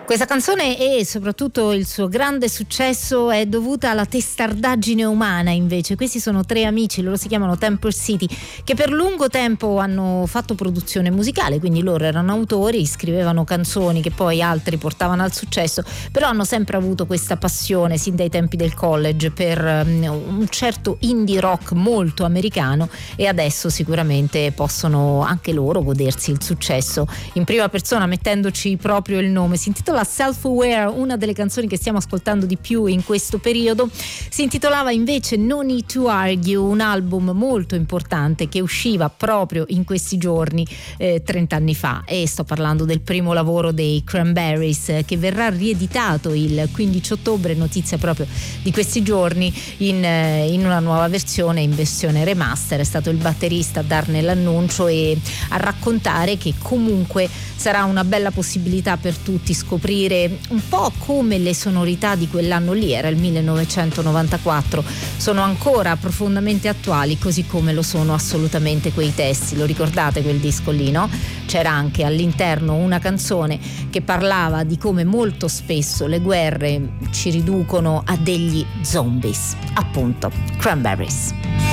Questa canzone e soprattutto il suo grande successo è dovuta alla testardaggine umana. Invece questi sono tre amici, loro si chiamano Temple City, che per lungo tempo hanno fatto produzione musicale, quindi loro erano autori, scrivevano canzoni che poi altri portavano al successo, però hanno sempre avuto questa passione sin dai tempi del college per un certo indie rock molto americano, e adesso sicuramente possono anche loro godersi il successo in prima persona mettendoci proprio il nome. Si intitola Self-Aware, una delle canzoni che stiamo ascoltando di più in questo periodo. Si intitolava invece No Need to Argue, un album molto importante che usciva proprio in questi giorni 30 anni fa, e sto parlando del primo lavoro dei Cranberries che verrà rieditato il 15 ottobre, notizia proprio di questi giorni, in una nuova versione, in versione remaster. È stato il batterista a darne l'annuncio e a raccontare che comunque sarà una bella possibilità per tutti scoprire un po' come le sonorità di quell'anno lì, era il 1994, sono ancora profondamente attuali, così come lo sono assolutamente quei testi. Lo ricordate quel disco lì, no? C'era anche all'interno una canzone che parlava di come molto spesso le guerre ci riducono a degli zombies, appunto Cranberries.